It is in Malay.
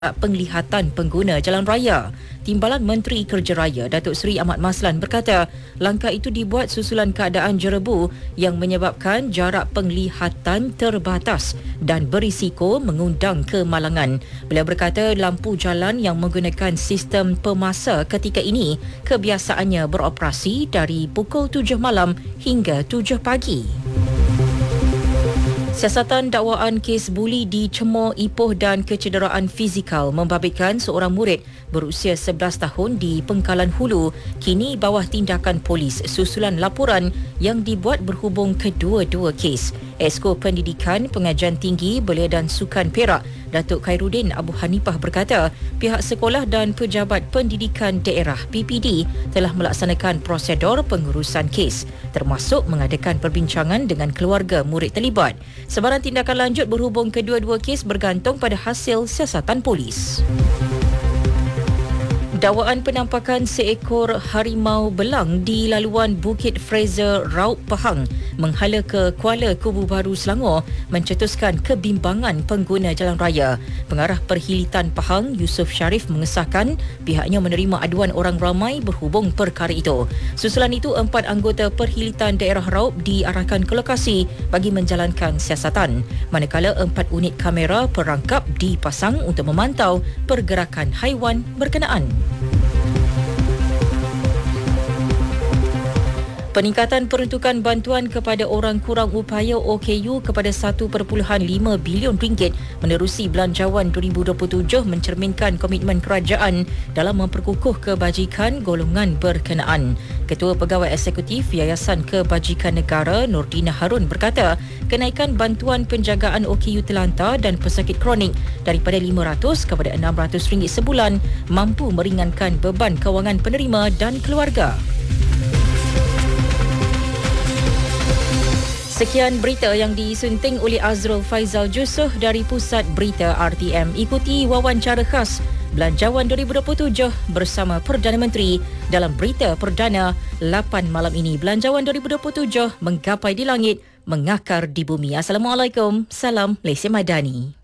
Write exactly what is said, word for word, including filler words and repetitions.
penglihatan pengguna jalan raya. Timbalan Menteri Kerja Raya Datuk Seri Ahmad Maslan berkata, langkah itu dibuat susulan keadaan jerebu yang menyebabkan jarak penglihatan terbatas dan berisiko mengundang kemalangan. Beliau berkata lampu jalan yang menggunakan sistem pemasa ketika ini kebiasaannya beroperasi dari pukul tujuh malam hingga tujuh pagi. Siasatan dakwaan kes buli di Cemor, Ipoh dan kecederaan fizikal membabitkan seorang murid berusia sebelas tahun di Pengkalan Hulu kini bawah tindakan polis susulan laporan yang dibuat berhubung kedua-dua kes. Esko Pendidikan, Pengajian Tinggi, Belia dan Sukan Perak, Datuk Khairuddin Abu Hanifah berkata, pihak sekolah dan Pejabat Pendidikan Daerah P P D telah melaksanakan prosedur pengurusan kes, termasuk mengadakan perbincangan dengan keluarga murid terlibat. Sebarang tindakan lanjut berhubung kedua-dua kes bergantung pada hasil siasatan polis. Dakwaan penampakan seekor harimau belang di laluan Bukit Fraser, Raub Pahang menghala ke Kuala Kubu Baru, Selangor mencetuskan kebimbangan pengguna jalan raya. Pengarah Perhilitan Pahang, Yusof Sharif mengesahkan pihaknya menerima aduan orang ramai berhubung perkara itu. Susulan itu, empat anggota Perhilitan Daerah Raub diarahkan ke lokasi bagi menjalankan siasatan, manakala empat unit kamera perangkap dipasang untuk memantau pergerakan haiwan berkenaan. Peningkatan peruntukan bantuan kepada orang kurang upaya O K U kepada satu perpuluhan lima bilion ringgit menerusi Belanjawan dua ribu dua puluh tujuh mencerminkan komitmen kerajaan dalam memperkukuh kebajikan golongan berkenaan. Ketua Pegawai Eksekutif Yayasan Kebajikan Negara Nordina Harun berkata, kenaikan bantuan penjagaan O K U terlantar dan pesakit kronik daripada lima ratus kepada enam ratus ringgit sebulan mampu meringankan beban kewangan penerima dan keluarga. Sekian berita yang disunting oleh Azrul Faizal Jusuh dari Pusat Berita R T M. Ikuti wawancara khas Belanjawan dua ribu dua puluh tujuh bersama Perdana Menteri dalam Berita Perdana lapan malam ini. Belanjawan dua ribu dua puluh tujuh menggapai di langit, mengakar di bumi. Assalamualaikum. Salam Malaysia Madani.